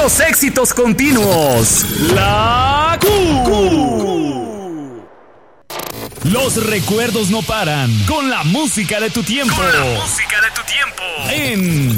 los éxitos continuos. La Q. Los recuerdos no paran con la música de tu tiempo. En